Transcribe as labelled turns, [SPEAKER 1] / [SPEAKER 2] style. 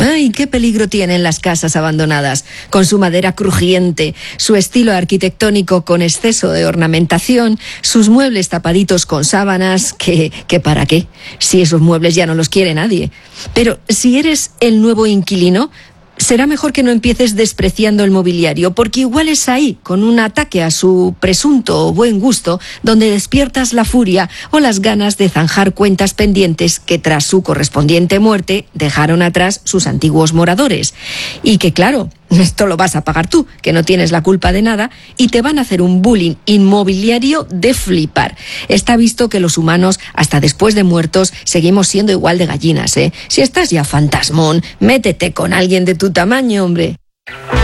[SPEAKER 1] ¡Ay, qué peligro tienen las casas abandonadas! Con su madera crujiente, su estilo arquitectónico con exceso de ornamentación, sus muebles tapaditos con sábanas, que ¿para qué? Si esos muebles ya no los quiere nadie. Pero si eres el nuevo inquilino, será mejor que no empieces despreciando el mobiliario, porque igual es ahí, con un ataque a su presunto buen gusto, donde despiertas la furia o las ganas de zanjar cuentas pendientes que tras su correspondiente muerte dejaron atrás sus antiguos moradores. Y que claro, esto lo vas a pagar tú, que no tienes la culpa de nada, y te van a hacer un bullying inmobiliario de flipar. Está visto que los humanos, hasta después de muertos, seguimos siendo igual de gallinas, ¿eh? Si estás ya fantasmón, métete con alguien de tu tamaño, hombre.